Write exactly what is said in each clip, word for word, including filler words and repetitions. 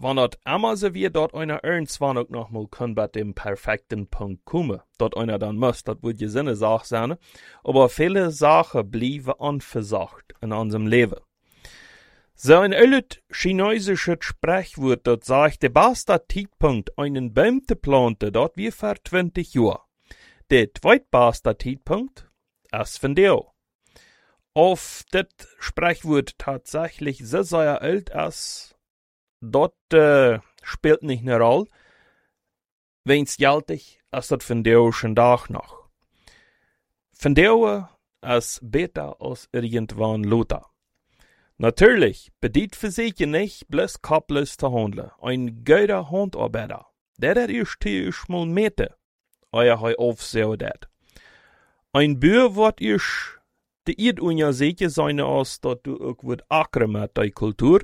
Wenn das einmal so wird, dort einer irgendwann auch noch mal kann bei dem perfekten Punkt kommen, dort einer dann muss, das wird ja seine Sache sein, aber viele Sachen bleiben unversagt in unserem Leben. So ein altes chinesisches Sprichwort, das sagt, der beste Zeitpunkt, einen Baum zu planten, dort wie vor zwanzig Jahren. Der zweitbeste Zeitpunkt ist von dir. Auf das Sprichwort tatsächlich so sehr alt ist, dort äh, spielt nicht eine Rolle, wenn's gültig ist das von dir schon Tag noch. Von dir ist besser als irgendwann Luther. Natürlich bedient für sich nicht bloß kopflos zu handeln. Ein guter Handarbeiter, der das erst ist mal mete, euer hei aufsehen dat. Ein Bür wird erst de ied unja sicher sein, als dat du auch wird ackern mit der Kultur.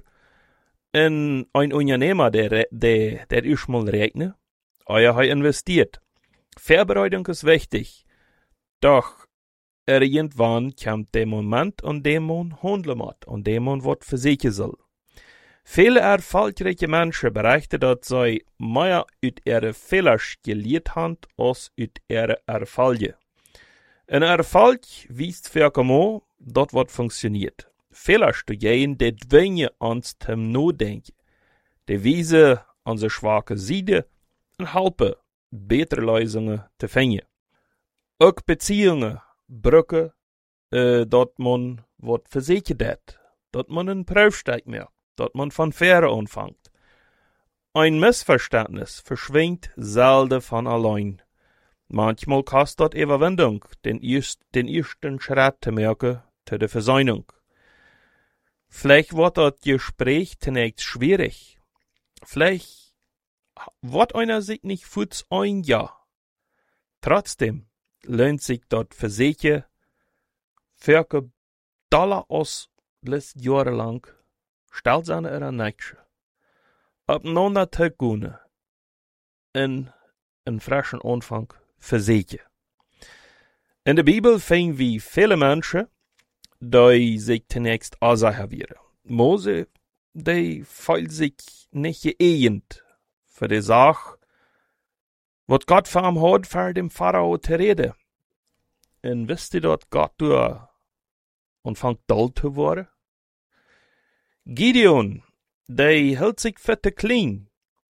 En ein Unternehmer, der, der, der erst mal rechnet, euer hei investiert. Vorbereitung ist wichtig, doch irgendwann kommt der Moment, an dem man handeln muss, an dem man was versichern soll. Viele erfolgreiche Menschen berichten, dass sie mehr aus ihren Fehlern gelernt haben, als aus ihren Erfolgen. Ein Erfolg weist für einmal, dass was funktioniert. Fehler studieren, die zwingen uns zum Nachdenken. Die weisen unsere schwache Seite und helfen, bessere Lösungen zu finden. Auch Beziehungen brücken, äh, dass man was versichert hat, dass man einen Prüfsteig merkt, dass man von Fähre anfängt. Ein Missverständnis verschwindet selten von allein. Manchmal kostet das Überwindung, den, erst, den ersten Schritt zu merken, zu der Versöhnung. Vielleicht wird das Gespräch zunächst schwierig. Vielleicht wird einer sich nicht für ein Jahr. Trotzdem lohnt sich dort für sicher für Dollar aus bis jahrelang stellt seine ihre Nächste. Aufeinander zu gehen in einen frischen Anfang für sicher. In der Bibel finden wir viele Menschen, die sich zunächst ansagen werden. Mose, die fühlt sich nicht geeignet für die Sache, was Gott für ihn hat, für den Pharao zu reden. Und wisst ihr, dass Gott durch und fängt dull zu werden? Gideon, der hält sich für zu klein.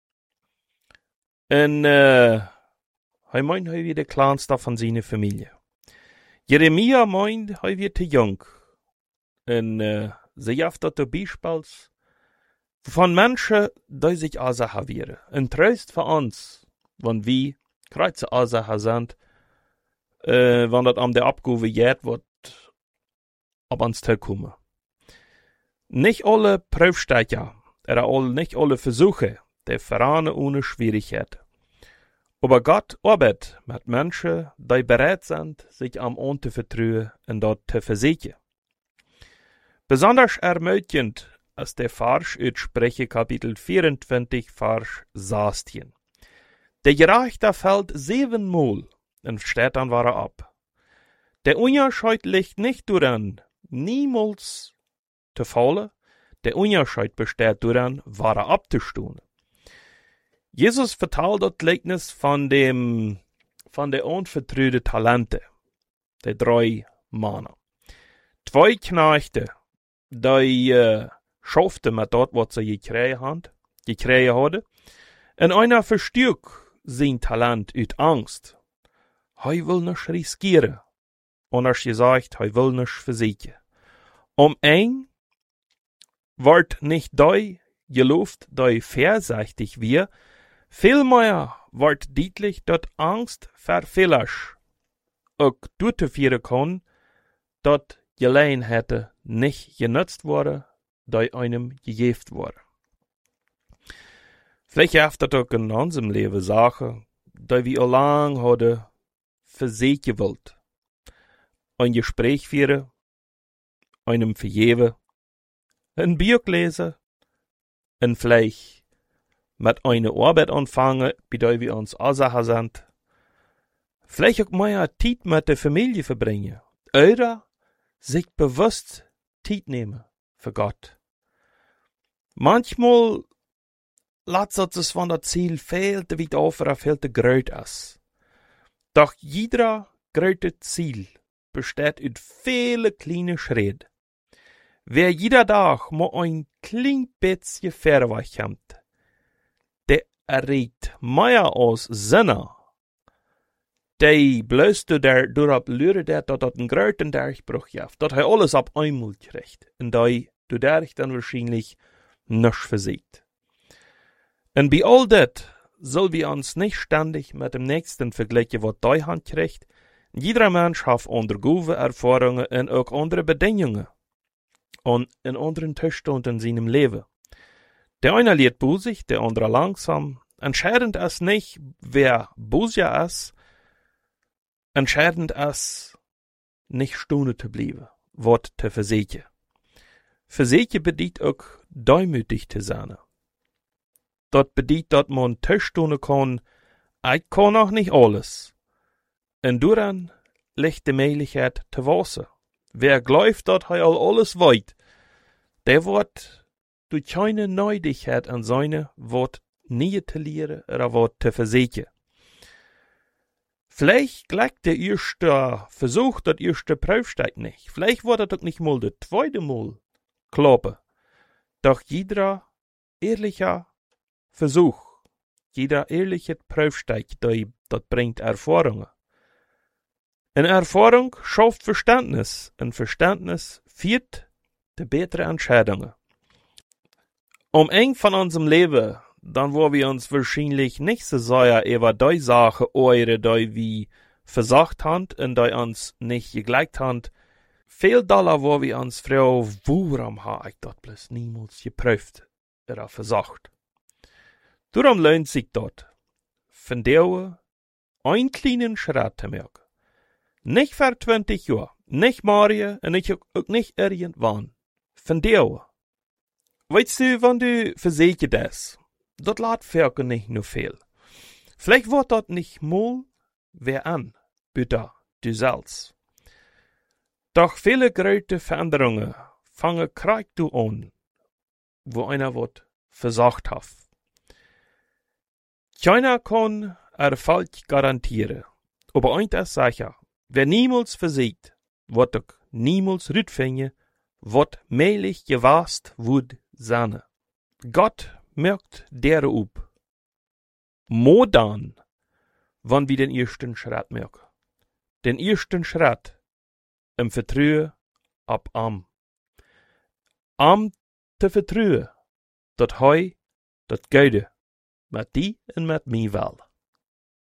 Und, äh, er meint, er wird der Kleinste von seiner Familie. Jeremia meint, er wird zu jung. Und, äh, sie hat das Beispiel von Menschen, die sich ansagen werden. Ein Trost für uns, wenn wir kreuze ansagen sind, äh, wenn das an der Abgabe geht, wird ab uns kommen. Nicht alle Prüfsteige, oder all, nicht alle Versuche, die verraten ohne Schwierigkeit. Aber Gott arbeitet mit Menschen, die bereit sind, sich am Ort zu vertrauen und dort zu versichern. Besonders ermutigend ist der Vers aus Sprüche Kapitel vierundzwanzig, Vers sechzehn. Der Gerechte fällt siebenmal und steht dann war er ab. Der Unterschied liegt nicht daran, niemals zu fallen, der Unterschied besteht daran, war er abzustehen. Jesus verteilt das Gleichnis von dem, von der unvertrauten Talente, der drei Männer. Zwei Knechte, die äh, schafften mit dort, was sie gekriegt haben, gekriegt haben, und einer verstärkt sein Talent aus Angst. Er will nicht riskieren. Anders gesagt, er will nicht versichern. Um ein wird nicht die gelobt, die vorsichtig wir, vielmehr wird deutlich, dass Angst vor Fehlern auch durchzuführen kann, dass Gelegenheiten nicht genutzt worden, die einem gegeben wurden. Vielleicht hat das auch in unserem Leben Sachen, die wir lang haben für sich gewollt. Ein Gespräch führen, einem vergeben, ein Buch lesen, und vielleicht mit einer Arbeit anfangen, bei der wir uns ansagen sind. Vielleicht auch mehr Zeit mit der Familie verbringen. Oder sich bewusst Zeit nehmen für Gott. Manchmal laat uns van dat Ziel veel te weit over en veel te groot is. Doch jeder grote Ziel besteht uit viele kleine Schritte. Wer jeder Tag maar ein klein beetje verweg komt, der erreicht mehr als Sinne. Die bloß der durab lüre der, dat dat een groten Durchbruch heeft, dat hij alles op einmal krijgt, en die du derich dann wahrscheinlich nichts versieht. Und bei all das soll wir uns nicht ständig mit dem Nächsten vergleichen, was die Hand kriegt. Jeder Mensch hat andere Erfahrungen und auch andere Bedingungen und in anderen Zuständen in seinem Leben. Der eine lebt busig, der andere langsam. Entscheidend ist nicht, wer busiger ist. Entscheidend ist, nicht stehen zu bleiben, was zu versuchen. Versuchen bedeutet auch, demütig zu sein. Das bedeutet, dass man stehen kann, ich kann auch nicht alles. Und daran liegt die Möglichkeit zu wachsen. Wer glaubt, dass er alles weiß, der wird durch keine Neudigkeit an seine Wort nie zu lehren oder Wort zu versuchen. Vielleicht gleicht der erste Versuch, das erste Prüfsteig nicht. Vielleicht wird das auch nicht mal das zweite Mal klappen. Doch jeder ehrlicher Versuch, jeder ehrliche Prüfsteig, das bringt Erfahrungen. Eine Erfahrung schafft Verständnis, und Verständnis führt zu besseren Entscheidungen. Um eng von unserem Leben, dann wo wir uns wahrscheinlich nicht so sehr über die Sachen eure, die wir versagt haben und die uns nicht gegleicht haben, viel Dollar, wo wir uns fragen, warum habe ich das bloß niemals geprüft oder versagt. Darum lohnt sich dort, von der einen kleinen Schritt zu machen. Nicht für zwanzig Jahre, nicht morgen und nicht, auch nicht irgendwann. Von der. Weißt du, wenn du versichert das, das lädt für nicht nur viel. Vielleicht wird das nicht mal wer an, bitte, du selbst. Doch viele große Veränderungen fangen Krieg du an, wo einer wird versagt hat. Keiner kann Erfolg garantieren, aber eins ist sicher, wer niemals versiegt, wird auch niemals rückfinden, was möglich gewast wird sein. Gott merkt der up. Mo dann, wann wir den ersten Schritt merken. Den ersten Schritt im Vertrauen ab am. Am te vertrauen, dat hij dat Gode met die en met mij wel.